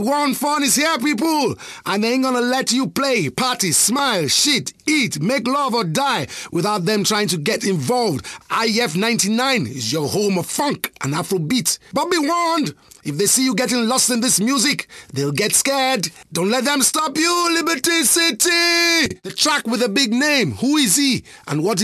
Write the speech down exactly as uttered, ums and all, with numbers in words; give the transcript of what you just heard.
One Fun is here, people, and they ain't gonna let you play, party, smile, shit, eat, make love or die without them trying to get involved. I F ninety-nine is your home of funk and Afrobeat. But be warned, if they see you getting lost in this music, they'll get scared. Don't let them stop you, Liberty City! The track with a big name, who is he and what